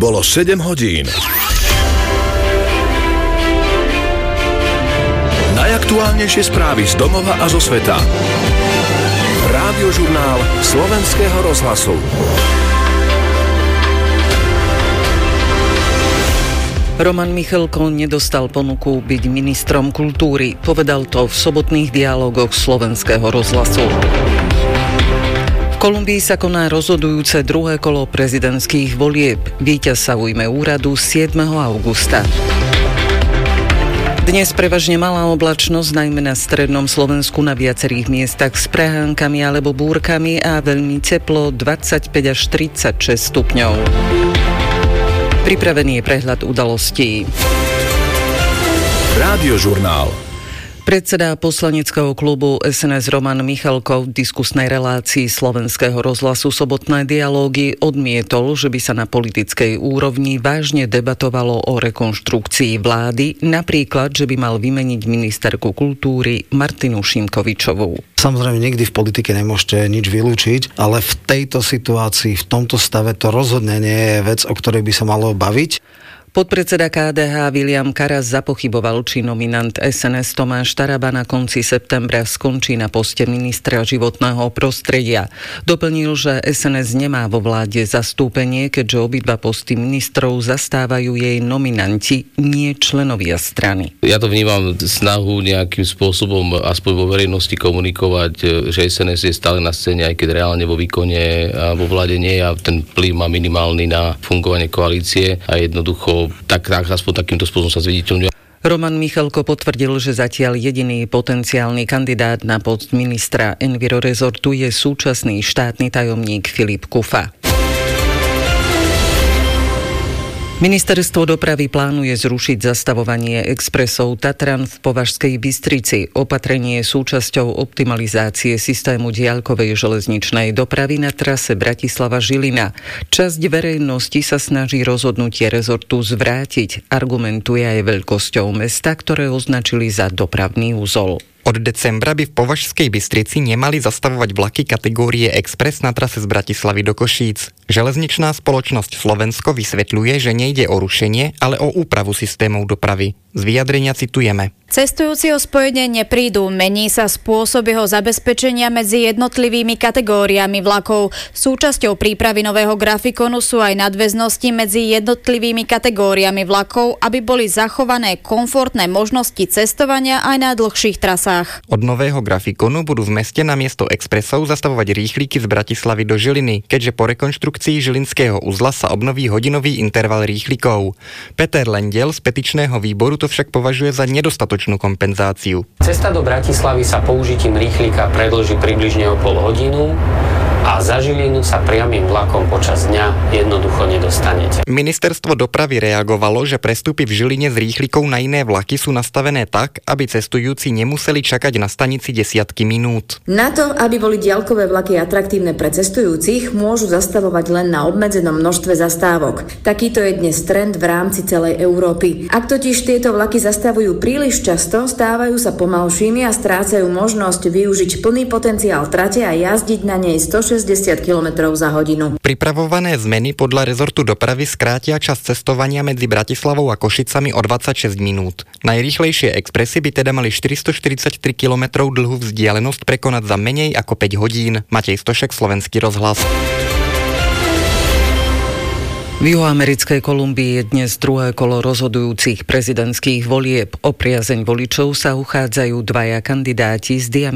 Bolo 7 hodín. Najaktuálnejšie správy z domova a zo sveta. Rádiožurnál Slovenského rozhlasu. Roman Michalko nedostal ponuku byť ministrom kultúry. Povedal to v sobotných dialógoch Slovenského rozhlasu. V Kolumbii sa koná rozhodujúce druhé kolo prezidentských volieb. Víťaz sa ujme úradu 7. augusta. Dnes prevažne malá oblačnosť, najmä na strednom Slovensku, na viacerých miestach s prehánkami alebo búrkami a veľmi teplo 25 až 36 stupňov. Pripravený je prehľad udalostí. Rádiožurnál. Predseda poslaneckého klubu SNS Roman Michalko v diskusnej relácii Slovenského rozhlasu Sobotné dialógy odmietol, že by sa na politickej úrovni vážne debatovalo o rekonštrukcii vlády, napríklad, že by mal vymeniť ministerku kultúry Martinu Šimkovičovú. Samozrejme, nikdy v politike nemôžete nič vylúčiť, ale v tejto situácii, v tomto stave to rozhodne nie je vec, o ktorej by sa malo baviť. Podpredseda KDH Viliam Karas zapochyboval, či nominant SNS Tomáš Taraba na konci septembra skončí na poste ministra životného prostredia. Doplnil, že SNS nemá vo vláde zastúpenie, keďže obidva posty ministrov zastávajú jej nominanti, nie členovia strany. Ja to vnímam snahu nejakým spôsobom aspoň vo verejnosti komunikovať, že SNS je stále na scéne, aj keď reálne vo výkone a vo vláde nie, a ten vplyv má minimálny na fungovanie koalície a jednoducho tak aspoň takýmto spôsobom sa zviditeľňuje. Roman Michalko potvrdil, že zatiaľ jediný potenciálny kandidát na post ministra Envirorezortu je súčasný štátny tajomník Filip Kufa. Ministerstvo dopravy plánuje zrušiť zastavovanie expresov Tatran v Považskej Bystrici. Opatrenie je súčasťou optimalizácie systému diaľkovej železničnej dopravy na trase Bratislava-Žilina. Časť verejnosti sa snaží rozhodnutie rezortu zvrátiť. Argumentuje aj veľkosťou mesta, ktoré označili za dopravný úzol. Od decembra by v Považskej Bystrici nemali zastavovať vlaky kategórie Express na trase z Bratislavy do Košíc. Železničná spoločnosť Slovensko vysvetľuje, že nejde o rušenie, ale o úpravu systémov dopravy. Z vyjadrenia citujeme. Cestujúci o spojenie neprídu, mení sa spôsob jeho zabezpečenia medzi jednotlivými kategóriami vlakov. Súčasťou prípravy nového grafikonu sú aj nadväznosti medzi jednotlivými kategóriami vlakov, aby boli zachované komfortné možnosti cestovania aj na dlhších trasách. Od nového grafikonu budú v meste namiesto expresov zastavovať rýchliky z Bratislavy do Žiliny, keďže po rekonštrukcii žilinského uzla sa obnoví hodinový interval rýchlikov. Peter Lendel z petičného výboru to však považuje za nedostatočnú kompenzáciu. Cesta do Bratislavy sa použitím rýchlika predĺži približne o pol hodinu a za Žilinu sa priamym vlakom počas dňa jednoducho nedostanete. Ministerstvo dopravy reagovalo, že prestupy v Žiline z rýchlikov na iné vlaky sú nastavené tak, aby cestujúci nemuseli čakať na stanici desiatky minút. Na to, aby boli diaľkové vlaky atraktívne pre cestujúcich, môžu zastavovať len na obmedzenom množstve zastávok. Takýto je dnes trend v rámci celej Európy. Ak totiž tieto vlaky zastavujú príliš často, stávajú sa pomalšími a strácajú možnosť využiť plný potenciál trate a jazdiť na nej 160 km za hodinu. Pripravované zmeny podľa rezortu dopravy skrátia čas cestovania medzi Bratislavou a Košicami o 26 minút. Najrýchlejšie expresy by teda mali 443 km dlhú vzdialenosť prekonať za menej ako 5 hodín. Matej Stošek, Slovenský rozhlas. V juhoamerickej Kolumbii je dnes druhé kolo rozhodujúcich prezidentských volieb. O priazeň voličov sa uchádzajú dvaja kandidáti s